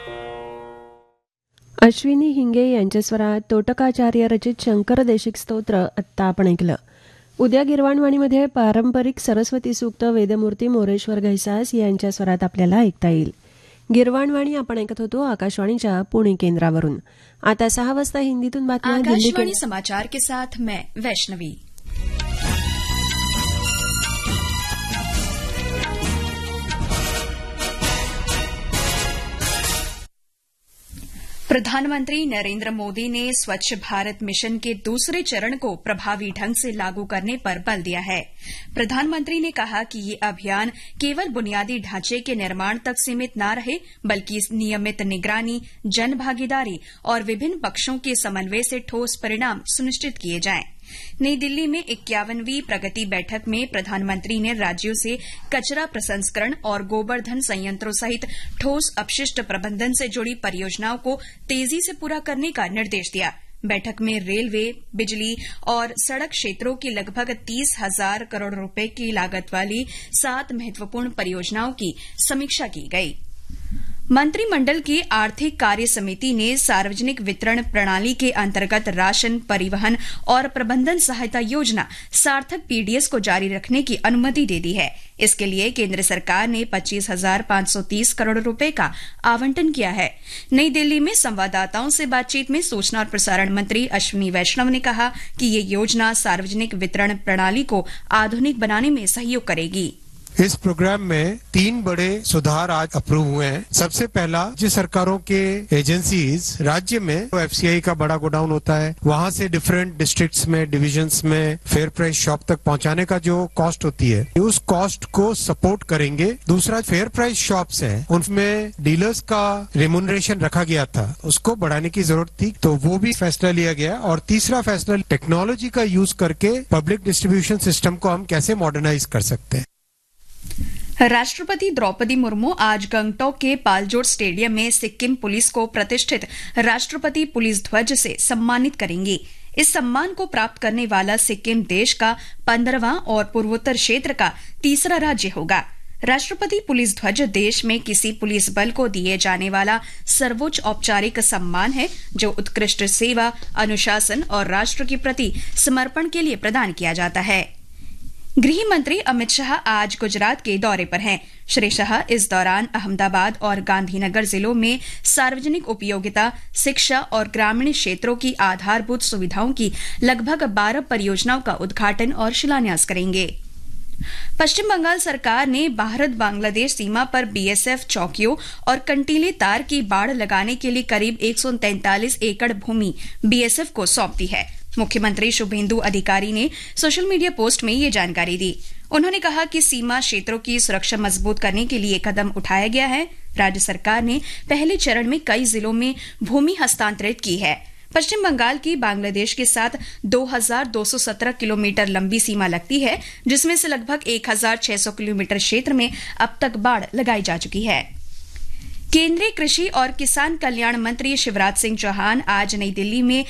अश्विनी हिंगे यांच्या स्वरात तोटकाचार्य रचित शंकर देशिक स्तोत्र आत्ता आपण ऐकलं. उद्या गिरवाणवाणीमध्ये पारंपरिक सरस्वती सूक्त वेदमूर्ती मोरेश्वर घैसास यांच्या स्वरात आपल्याला ऐकता येईल. गिरवाणवाणी आपण ऐकत होतो आकाशवाणीच्या पुणे केंद्रावरून. आता 6 वाजता हिंदीतून बातम्या. आकाशवाणी समाचार के साथ मैं वैष्णवी. प्रधानमंत्री नरेंद्र मोदी ने स्वच्छ भारत मिशन के दूसरे चरण को प्रभावी ढंग से लागू करने पर बल दिया है. प्रधानमंत्री ने कहा कि ये अभियान केवल बुनियादी ढांचे के निर्माण तक सीमित न रहे, बल्कि नियमित निगरानी, जन भागीदारी और विभिन्न पक्षों के समन्वय से ठोस परिणाम सुनिश्चित किए जाएं. नई दिल्ली में 51वीं प्रगति बैठक में प्रधानमंत्री ने राज्यों से कचरा प्रसंस्करण और गोबरधन संयंत्रों सहित ठोस अपशिष्ट प्रबंधन से जुड़ी परियोजनाओं को तेजी से पूरा करने का निर्देश दिया. बैठक में रेलवे, बिजली और सड़क क्षेत्रों की लगभग 30,000 करोड़ रुपए की लागत वाली 7 महत्वपूर्ण परियोजनाओं की समीक्षा की गई. मंत्रिमंडल की आर्थिक कार्य समिति ने सार्वजनिक वितरण प्रणाली के अंतर्गत राशन, परिवहन और प्रबंधन सहायता योजना सार्थक पीडीएस को जारी रखने की अनुमति दे दी है. इसके लिए केंद्र सरकार ने 25,530 करोड़ रुपए का आवंटन किया है. नई दिल्ली में संवाददाताओं से बातचीत में सूचना और प्रसारण मंत्री अश्विनी वैष्णव ने कहा कि ये योजना सार्वजनिक वितरण प्रणाली को आधुनिक बनाने में सहयोग करेगी. इस प्रोग्राम में 3 बड़े सुधार आज अप्रूव हुए हैं. सबसे पहला, राज्य सरकारों के एजेंसीज राज्य में एफसीआई का बड़ा गोडाउन होता है, वहां से डिफरेंट डिस्ट्रिक्ट्स में, डिविजन्स में फेयर प्राइस शॉप तक पहुंचाने का जो कॉस्ट होती है, उस कॉस्ट को सपोर्ट करेंगे. दूसरा, फेयर प्राइस शॉप्स हैं, उनमें डीलर्स का रेम्यूनरेशन रखा गया था, उसको बढ़ाने की जरूरत थी, तो वो भी फैसला लिया गया. और तीसरा फैसला, टेक्नोलॉजी का यूज करके पब्लिक डिस्ट्रीब्यूशन सिस्टम को हम कैसे मॉडर्नाइज कर सकते हैं. राष्ट्रपति द्रौपदी मुर्मू आज गंगटोक के पालजोर स्टेडियम में सिक्किम पुलिस को प्रतिष्ठित राष्ट्रपति पुलिस ध्वज से सम्मानित करेंगी. इस सम्मान को प्राप्त करने वाला सिक्किम देश का 15वां और पूर्वोत्तर क्षेत्र का तीसरा राज्य होगा. राष्ट्रपति पुलिस ध्वज देश में किसी पुलिस बल को दिए जाने वाला सर्वोच्च औपचारिक सम्मान है, जो उत्कृष्ट सेवा, अनुशासन और राष्ट्र के प्रति समर्पण के लिए प्रदान किया जाता है. गृह मंत्री अमित शाह आज गुजरात के दौरे पर हैं. श्री शाह इस दौरान अहमदाबाद और गांधीनगर जिलों में सार्वजनिक उपयोगिता, शिक्षा और ग्रामीण क्षेत्रों की आधारभूत सुविधाओं की लगभग 12 परियोजनाओं का उद्घाटन और शिलान्यास करेंगे. पश्चिम बंगाल सरकार ने भारत बांग्लादेश सीमा पर बीएसएफ चौकियों और कंटीले तार की बाड़ लगाने के लिए करीब 143 एकड़ भूमि बीएसएफ को सौंप दी है. मुख्यमंत्री शुभेंदु अधिकारी ने सोशल मीडिया पोस्ट में ये जानकारी दी. उन्होंने कहा कि सीमा क्षेत्रों की सुरक्षा मजबूत करने के लिए कदम उठाया गया है. राज्य सरकार ने पहले चरण में कई जिलों में भूमि हस्तांतरित की है. पश्चिम बंगाल की बांग्लादेश के साथ 2,217 किलोमीटर लंबी सीमा लगती है, जिसमें से लगभग 1,600 किलोमीटर क्षेत्र में अब तक बाड़ लगाई जा चुकी है. केंद्रीय कृषि और किसान कल्याण मंत्री शिवराज सिंह चौहान आज नई दिल्ली में